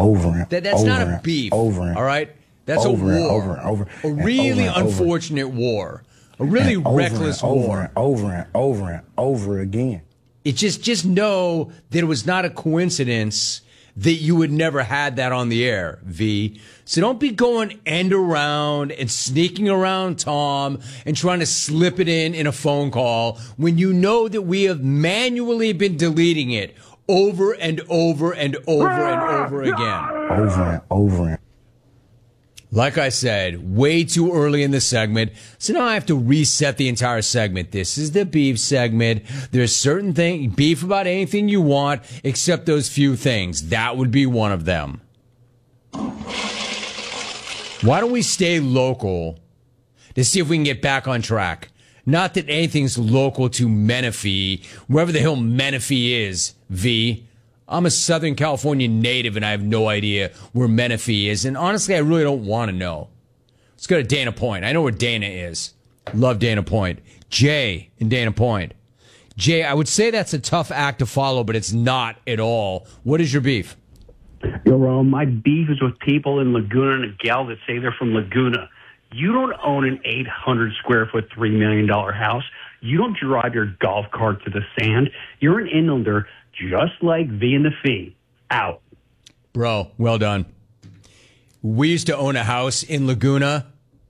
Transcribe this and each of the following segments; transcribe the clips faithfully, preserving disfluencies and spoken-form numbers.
over and that, that's over not a and beef. over and all right, that's over a and war, over and over a and really over and over. unfortunate war, a really and over reckless and over war. and over and over and over again. It just just know that it was not a coincidence that you would never had that on the air, V. So don't be going end around and sneaking around Tom and trying to slip it in in a phone call when you know that we have manually been deleting it over and over and over and over again. Over and over and Like I said, way too early in the segment, so now I have to reset the entire segment. This is the beef segment. There's certain things, beef about anything you want, except those few things. That would be one of them. Why don't we stay local to see if we can get back on track? Not that anything's local to Menifee, wherever the hell Menifee is, V. I'm a Southern California native, and I have no idea where Menifee is. And honestly, I really don't want to know. Let's go to Dana Point. I know where Dana is. Love Dana Point. Jay in Dana Point. Jay, I would say that's a tough act to follow, but it's not at all. What is your beef? Yo, Ron, my beef is with people in Laguna Niguel that say they're from Laguna. You don't own an eight hundred square foot, three million dollars house. You don't drive your golf cart to the sand. You're an inlander just like V and the Fee. Out. Bro, well done. We used to own a house in Laguna,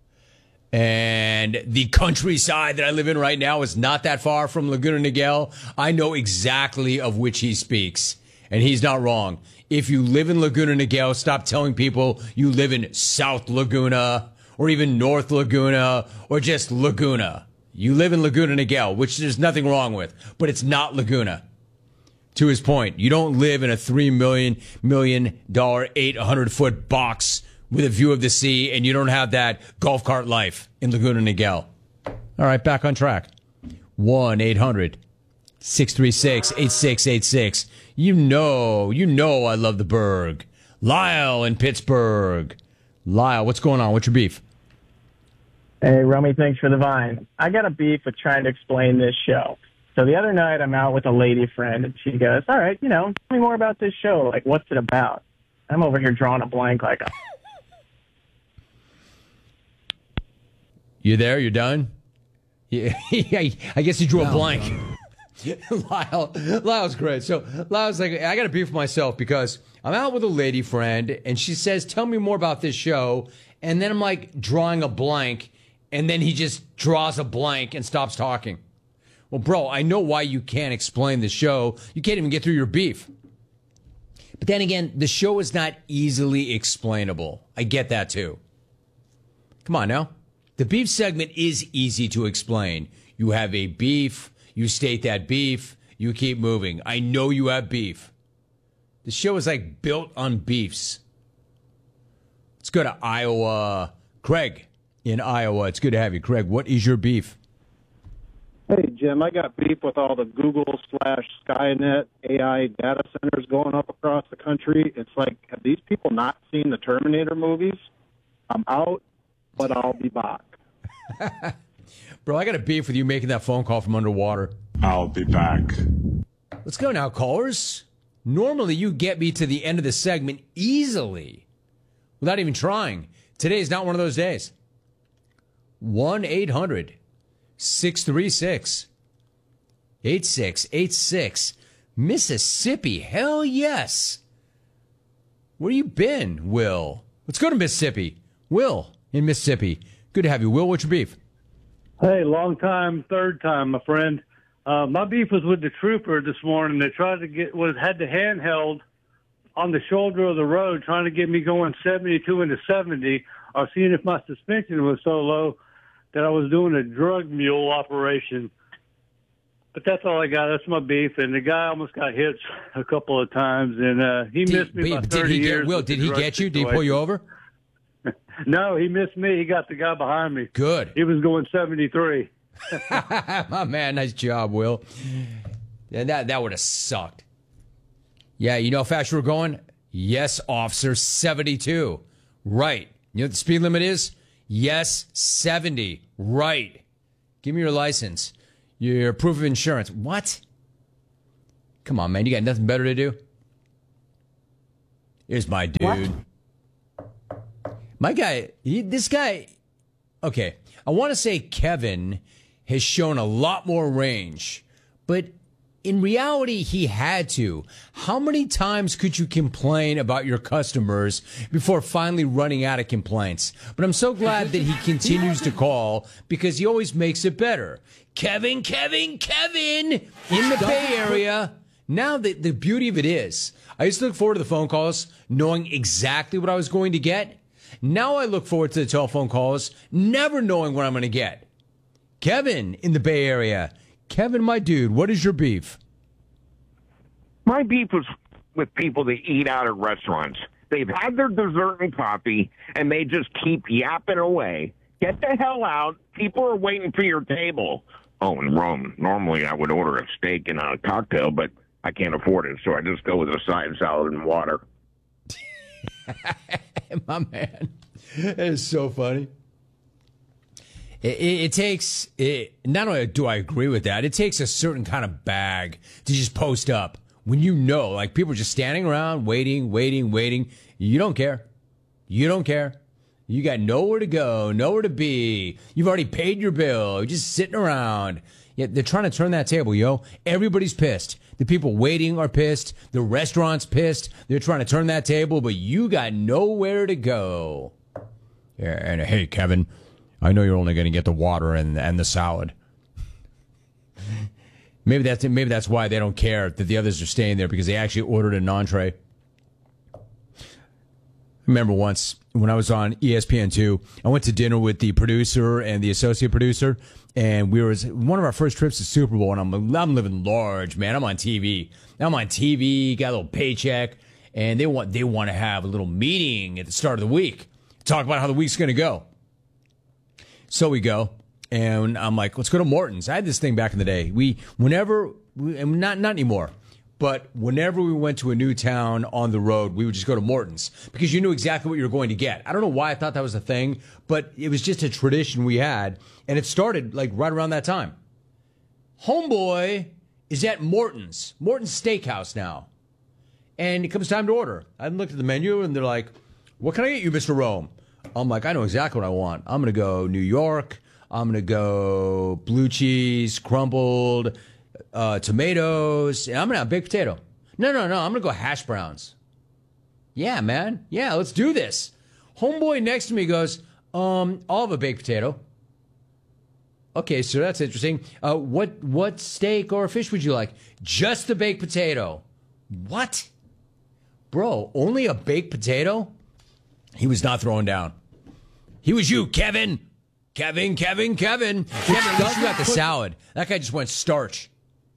and the countryside that I live in right now is not that far from Laguna Niguel. I know exactly of which he speaks, and he's not wrong. If you live in Laguna Niguel, stop telling people you live in South Laguna or even North Laguna or just Laguna. You live in Laguna Niguel, which there's nothing wrong with, but it's not Laguna. To his point, you don't live in a three million million dollar, eight hundred foot box with a view of the sea, and you don't have that golf cart life in Laguna Niguel. All right, back on track. one eight hundred six three six eight six eight six. You know, you know I love the Berg. Lyle in Pittsburgh. Lyle, what's going on? What's your beef? Hey, Rummy, thanks for the vine. I got a beef with trying to explain this show. So the other night, I'm out with a lady friend, and she goes, all right, you know, tell me more about this show. Like, what's it about? I'm over here drawing a blank like... You there? You're done? Yeah, I guess you drew a blank. Lyle, Lyle's great. So Lyle's like, I got to beef with myself because I'm out with a lady friend, and she says, tell me more about this show. And then I'm like drawing a blank, and then he just draws a blank and stops talking. Well, bro, I know why you can't explain the show. You can't even get through your beef. But then again, the show is not easily explainable. I get that too. Come on now. The beef segment is easy to explain. You have a beef, you state that beef, you keep moving. I know you have beef. The show is like built on beefs. Let's go to Iowa. Craig in Iowa. It's good to have you. Craig, what is your beef? Hey, Jim, I got beef with all the Google slash Skynet A I data centers going up across the country. It's like, have these people not seen the Terminator movies? I'm out, but I'll be back. Bro, I got a beef with you making that phone call from underwater. I'll be back. Let's go now, callers. Normally, you get me to the end of the segment easily without even trying. Today is not one of those days. one eight hundred six three six eight six eight six. Mississippi, hell yes. Where you been, Will? Let's go to Mississippi. Will in Mississippi. Good to have you. Will, what's your beef? Hey, long time, third time, my friend. Uh, my beef was with the trooper this morning that tried to get, was had the handheld on the shoulder of the road trying to get me going seventy-two into seventy, or seeing if my suspension was so low that I was doing a drug mule operation. But that's all I got. That's my beef. And the guy almost got hit a couple of times, and uh, he did, missed me by did thirty he get, years. Will, did he get you? Did he pull you over? No, he missed me. He got the guy behind me. Good. He was going seventy-three. My man, nice job, Will. Yeah, that, that would have sucked. Yeah, you know how fast you were going? Yes, officer, seventy-two. Right. You know what the speed limit is? Yes, seventy. Right. Give me your license. Your proof of insurance. What? Come on, man. You got nothing better to do? Here's my dude. My guy, he, this guy, okay, I want to say Kevin has shown a lot more range, but in reality, he had to. How many times could you complain about your customers before finally running out of complaints? But I'm so glad that he continues to call because he always makes it better. Kevin, Kevin, Kevin in the Bay Area. Now, the, the beauty of it is, I used to look forward to the phone calls knowing exactly what I was going to get. Now I look forward to the telephone calls, never knowing what I'm going to get. Kevin in the Bay Area. Kevin, my dude, what is your beef? My beef was with people that eat out at restaurants. They've had their dessert and coffee, and they just keep yapping away. Get the hell out. People are waiting for your table. Oh, and Rome, normally I would order a steak and a cocktail, but I can't afford it, so I just go with a side salad and water. My man, that is so funny. It, it, it takes, it, not only do I agree with that, it takes a certain kind of bag to just post up when you know, like people are just standing around waiting, waiting, waiting. You don't care. You don't care. You got nowhere to go, nowhere to be. You've already paid your bill. You're just sitting around. Yeah, they're trying to turn that table, yo. Everybody's pissed. The people waiting are pissed. The restaurant's pissed. They're trying to turn that table, but you got nowhere to go. Yeah, and hey, Kevin, I know you're only going to get the water and and the salad. Maybe that's maybe that's why they don't care that the others are staying there because they actually ordered an entree. Remember once when I was on E S P N two, I went to dinner with the producer and the associate producer, and we were one of our first trips to Super Bowl, and I'm I'm living large, man. I'm on T V. I'm on T V, got a little paycheck, and they want they want to have a little meeting at the start of the week, talk about how the week's going to go. So we go, and I'm like, let's go to Morton's. I had this thing back in the day. We whenever we, not not anymore. But whenever we went to a new town on the road, we would just go to Morton's because you knew exactly what you were going to get. I don't know why I thought that was a thing, but it was just a tradition we had. And it started like right around that time. Homeboy is at Morton's, Morton's Steakhouse now. And it comes time to order. I looked at the menu and they're like, what can I get you, Mister Rome? I'm like, I know exactly what I want. I'm going to go New York. I'm going to go blue cheese, crumbled, Uh, tomatoes, and I'm gonna have baked potato. No, no, no, I'm gonna go hash browns. Yeah, man. Yeah, let's do this. Homeboy next to me goes, um, I'll have a baked potato. Okay, so that's interesting. Uh, what what steak or fish would you like? Just the baked potato. What? Bro, only a baked potato? He was not throwing down. He was you, Kevin. Kevin, Kevin, Kevin. Kevin, at least you got the salad. That guy just went starch.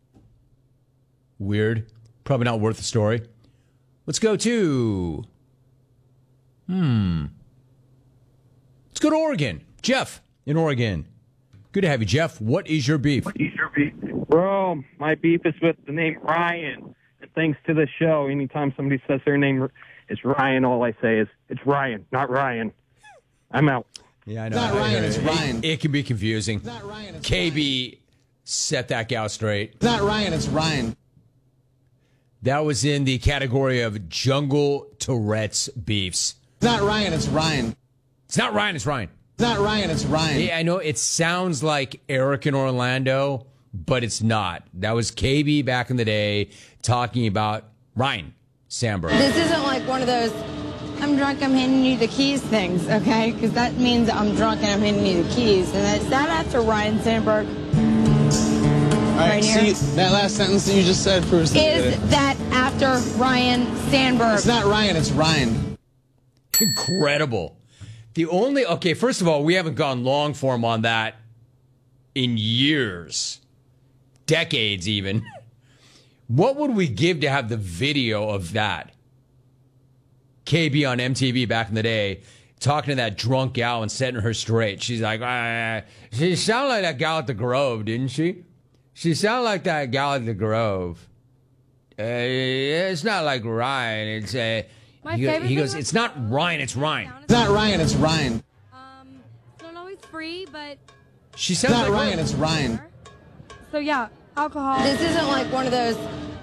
Weird. Probably not worth the story. Let's go to... Hmm. Let's go to Oregon. Jeff in Oregon. Good to have you, Jeff. What is your beef? What is your beef? Bro, my beef is with the name Ryan. And thanks to the show, anytime somebody says their name is Ryan, all I say is, it's Ryan, not Ryan. I'm out. Yeah, I know. It's not Ryan, it's Ryan. It, it can be confusing. It's not Ryan, it's K B Ryan. set that gal straight. It's not Ryan, it's Ryan. That was in the category of jungle Tourette's beefs. It's not Ryan, it's Ryan. It's not Ryan, it's Ryan. It's not Ryan, it's Ryan. Yeah, I know it sounds like Eric in Orlando, but it's not. That was K B back in the day talking about Ryan Sandberg. This isn't like one of those, I'm drunk, I'm handing you the keys things, okay? Because that means I'm drunk and I'm handing you the keys. And that's that after Ryan Sandberg. All right, Right here. see, that last sentence that you just said proves that. Is that after Ryan Sandberg? It's not Ryan, it's Ryan. Incredible. The only, okay, first of all, we haven't gone long form on that in years, decades even. What would we give to have the video of that? K B on M T V back in the day, talking to that drunk gal and setting her straight. She's like, ah, she sounded like that gal at the Grove, didn't she? She sounded like that gal at the Grove. Uh, it's not like Ryan. It's uh, My he, favorite he thing goes, about it's not Ryan, it's Ryan. It's not Ryan, it's Ryan. Um, it's not always free, but She It's sounds not like Ryan, it's Ryan. so yeah, alcohol. This isn't like one of those,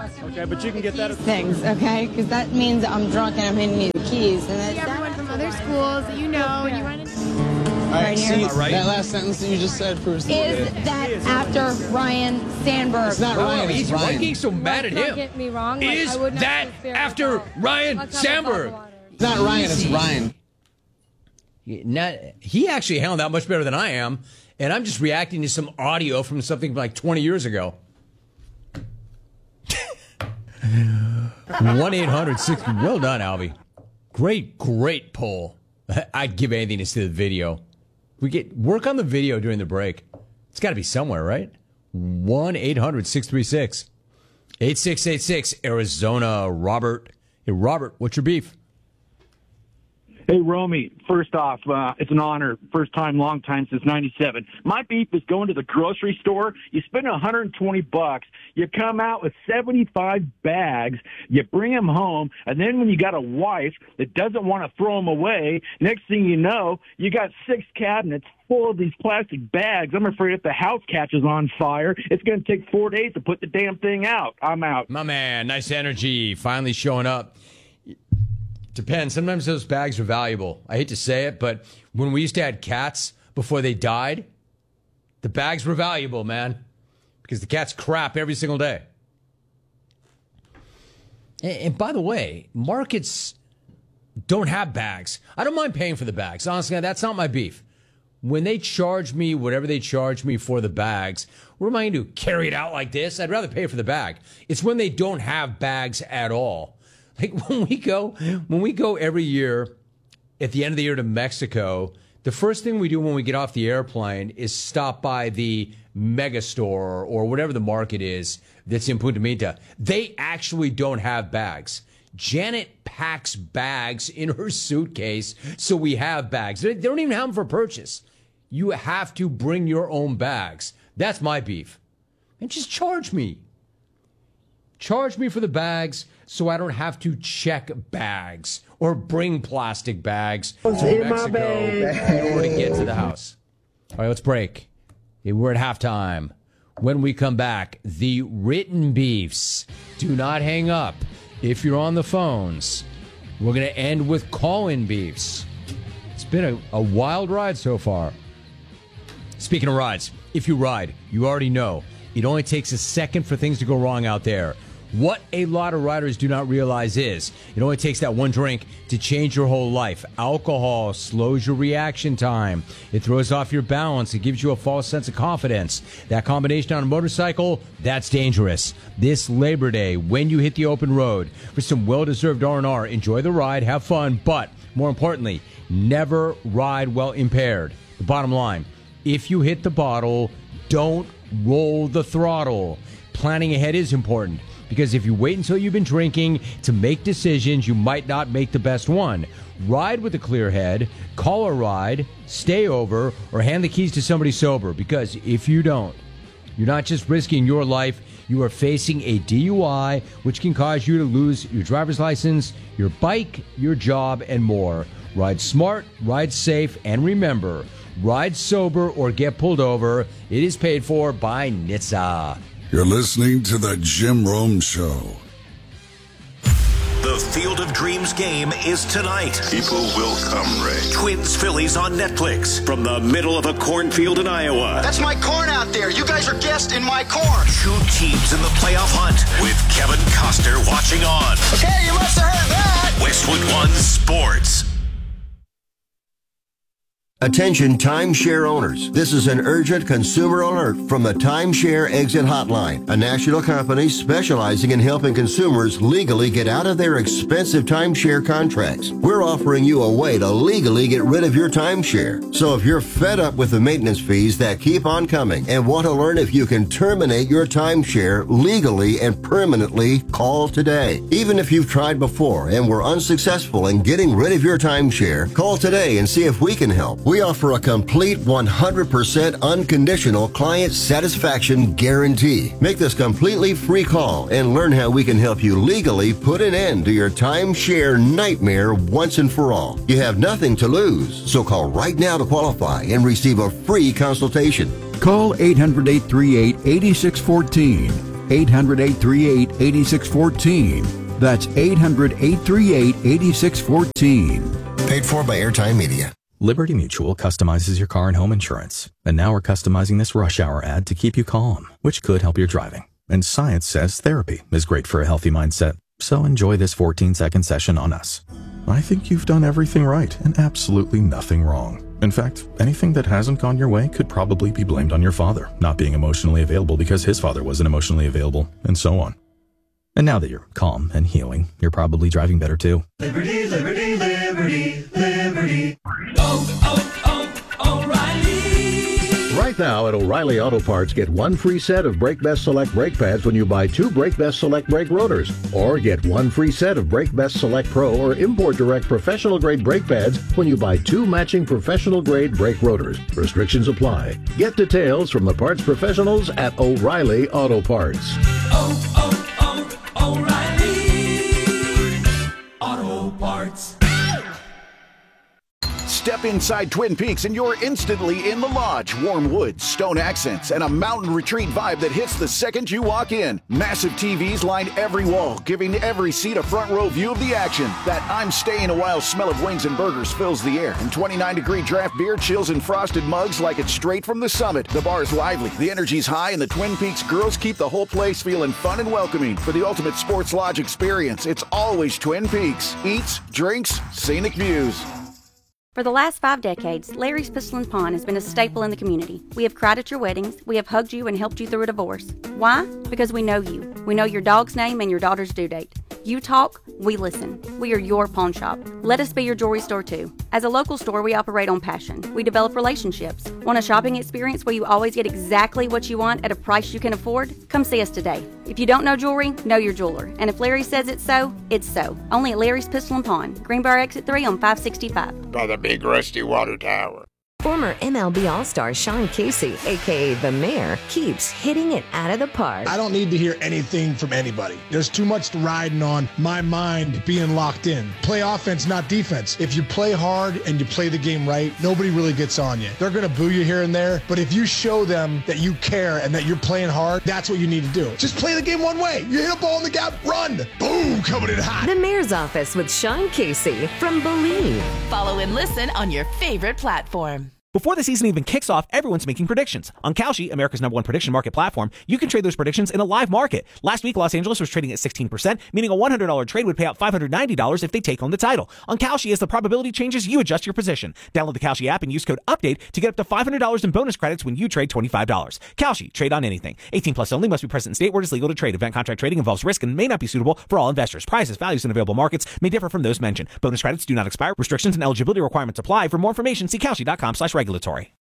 Okay, but you can get that things, okay? Because that means I'm drunk and I'm handing you the keys. And that's Everyone from other schools that you know, and you run into. All right, Right see, here. that last sentence that you just said proves the Is that after Ryan Sandberg? It's not Ryan, it's Why are you Ryan. getting so mad at Don't him? get me wrong. Like, Is I would not that use spirit after alcohol. Ryan Let's have a Sandberg? glass of water. It's not Ryan, it's Easy. Ryan. He- Not, he actually handled that much better than I am, and I'm just reacting to some audio from something from like twenty years ago. one eight hundred sixty Well done, Albie. Great, great poll. I'd give anything to see the video. We get work on the video during the break. It's got to be somewhere, right? one eight hundred six three six eight six eight six Arizona. Robert. Hey, Robert, what's your beef? Hey, Romy, first off, uh, it's an honor. First time, long time since ninety-seven. My beef is going to the grocery store. You spend one hundred twenty bucks. You come out with seventy-five bags. You bring them home. And then when you got a wife that doesn't want to throw them away, next thing you know, you got six cabinets full of these plastic bags. I'm afraid if the house catches on fire, it's going to take four days to put the damn thing out. I'm out. My man, nice energy. Finally showing up. Depends. Sometimes those bags are valuable. I hate to say it, but when we used to have cats before they died, the bags were valuable, man, because the cats crap every single day. And, and by the way, markets don't have bags. I don't mind paying for the bags. Honestly, that's not my beef. When they charge me whatever they charge me for the bags, what am I going to do? Carry it out like this? I'd rather pay for the bag. It's when they don't have bags at all. Like when we go, when we go every year at the end of the year to Mexico, the first thing we do when we get off the airplane is stop by the mega store or whatever the market is that's in Punta Mita. They actually don't have bags. Janet packs bags in her suitcase, so we have bags. They don't even have them for purchase. You have to bring your own bags. That's my beef. And just charge me. Charge me for the bags so I don't have to check bags or bring plastic bags to Mexico in order to get to the house. All right, let's break. We're at halftime. When we come back, the written beefs. Do not hang up. If you're on the phones, we're going to end with call-in beefs. It's been a, a wild ride so far. Speaking of rides, if you ride, you already know it only takes a second for things to go wrong out there. What a lot of riders do not realize is it only takes that one drink to change your whole life. Alcohol slows your reaction time. It throws off your balance. It gives you a false sense of confidence. That combination on a motorcycle, that's dangerous. This Labor Day, when you hit the open road for some well-deserved R and R, enjoy the ride, have fun, but more importantly, never ride while impaired. The bottom line, if you hit the bottle, don't roll the throttle. Planning ahead is important. Because if you wait until you've been drinking to make decisions, you might not make the best one. Ride with a clear head, call a ride, stay over, or hand the keys to somebody sober. Because if you don't, you're not just risking your life, you are facing a D U I, which can cause you to lose your driver's license, your bike, your job, and more. Ride smart, ride safe, and remember, ride sober or get pulled over. It is paid for by N H T S A. You're listening to The Jim Rome Show. The Field of Dreams game is tonight. People will come, Ray. Twins Phillies on Netflix from the middle of a cornfield in Iowa. That's my corn out there. You guys are guests in my corn. Two teams in the playoff hunt with Kevin Costner watching on. Okay, you must have heard that. Westwood One Sports. Attention timeshare owners. This is an urgent consumer alert from the Timeshare Exit Hotline, a national company specializing in helping consumers legally get out of their expensive timeshare contracts. We're offering you a way to legally get rid of your timeshare. So if you're fed up with the maintenance fees that keep on coming and want to learn if you can terminate your timeshare legally and permanently, call today. Even if you've tried before and were unsuccessful in getting rid of your timeshare, call today and see if we can help. We offer a complete one hundred percent unconditional client satisfaction guarantee. Make this completely free call and learn how we can help you legally put an end to your timeshare nightmare once and for all. You have nothing to lose, so call right now to qualify and receive a free consultation. Call eight hundred, eight three eight, eight six one four. eight hundred, eight three eight, eight six one four. That's eight hundred, eight three eight, eight six one four. Paid for by Airtime Media. Liberty Mutual customizes your car and home insurance. And now we're customizing this rush hour ad to keep you calm, which could help your driving. And science says therapy is great for a healthy mindset. So enjoy this fourteen second session on us. I think you've done everything right and absolutely nothing wrong. In fact, anything that hasn't gone your way could probably be blamed on your father not being emotionally available because his father wasn't emotionally available, and so on. And now that you're calm and healing, you're probably driving better too. Liberty, liberty, liberty, liberty. Oh, oh, oh, O'Reilly. Right now at O'Reilly Auto Parts, get one free set of Brake Best Select brake pads when you buy two Brake Best Select brake rotors. Or get one free set of Brake Best Select Pro or Import Direct professional grade brake pads when you buy two matching professional grade brake rotors. Restrictions apply. Get details from the parts professionals at O'Reilly Auto Parts. Oh, oh. O'Reilly Auto Parts. Step inside Twin Peaks and you're instantly in the lodge. Warm woods, stone accents, and a mountain retreat vibe that hits the second you walk in. Massive T Vs line every wall, giving every seat a front row view of the action. That I'm staying a while smell of wings and burgers fills the air. And twenty-nine degree draft beer chills in frosted mugs like it's straight from the summit. The bar's lively, the energy's high, and the Twin Peaks girls keep the whole place feeling fun and welcoming. For the ultimate sports lodge experience, it's always Twin Peaks. Eats, drinks, scenic views. For the last five decades, Larry's Pistol and Pawn has been a staple in the community. We have cried at your weddings. We have hugged you and helped you through a divorce. Why? Because we know you. We know your dog's name and your daughter's due date. You talk, we listen. We are your pawn shop. Let us be your jewelry store too. As a local store, we operate on passion. We develop relationships. Want a shopping experience where you always get exactly what you want at a price you can afford? Come see us today. If you don't know jewelry, know your jeweler. And if Larry says it's so, it's so. Only at Larry's Pistol and Pawn, Greenbrier Exit three on five sixty-five. By the big rusty water tower. Former M L B All-Star Sean Casey, a k a. The Mayor, keeps hitting it out of the park. I don't need to hear anything from anybody. There's too much riding on my mind being locked in. Play offense, not defense. If you play hard and you play the game right, nobody really gets on you. They're going to boo you here and there, but if you show them that you care and that you're playing hard, that's what you need to do. Just play the game one way. You hit a ball in the gap, run. Boom, coming in hot. The Mayor's Office with Sean Casey from Believe. Follow and listen on your favorite platform. Before the season even kicks off, everyone's making predictions. On Kalshi, America's number one prediction market platform, you can trade those predictions in a live market. Last week, Los Angeles was trading at sixteen percent, meaning a one hundred dollars trade would pay out five hundred ninety dollars if they take home the title. On Kalshi, as the probability changes, you adjust your position. Download the Kalshi app and use code UPDATE to get up to five hundred dollars in bonus credits when you trade twenty-five dollars. Kalshi, trade on anything. eighteen plus only, must be present in state where it is legal to trade. Event contract trading involves risk and may not be suitable for all investors. Prices, values, and available markets may differ from those mentioned. Bonus credits do not expire. Restrictions and eligibility requirements apply. For more information, see Kalshi.com slash regulatory.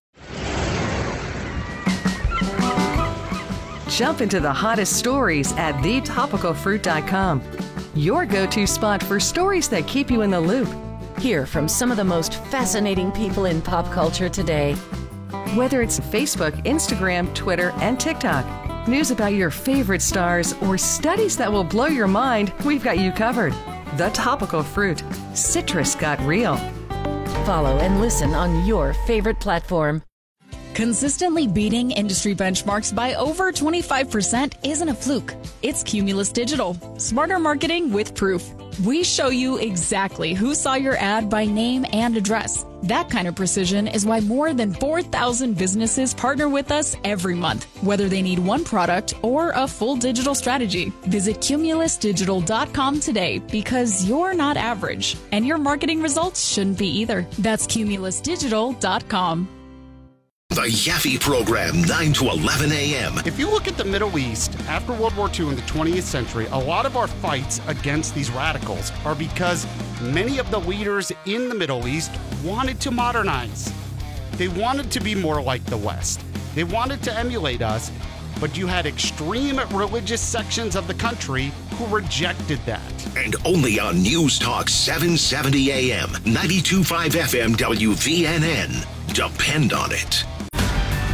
Jump into the hottest stories at the topical fruit dot com. Your go-to spot for stories that keep you in the loop. Hear from some of the most fascinating people in pop culture today. Whether it's Facebook, Instagram, Twitter, and TikTok, news about your favorite stars, or studies that will blow your mind, we've got you covered. The Topical Fruit. Citrus got real. Follow and listen on your favorite platform. Consistently beating industry benchmarks by over twenty-five percent isn't a fluke. It's Cumulus Digital. Smarter marketing with proof. We show you exactly who saw your ad by name and address. That kind of precision is why more than four thousand businesses partner with us every month, whether they need one product or a full digital strategy. Visit cumulus digital dot com today because you're not average, and your marketing results shouldn't be either. That's cumulus digital dot com. The Yaffe Program, nine to eleven a.m. If you look at the Middle East, after World War Two in the twentieth century, a lot of our fights against these radicals are because many of the leaders in the Middle East wanted to modernize. They wanted to be more like the West. They wanted to emulate us, but you had extreme religious sections of the country who rejected that. And only on News Talk seven seventy a.m., ninety-two point five F M W V N N. Depend on it.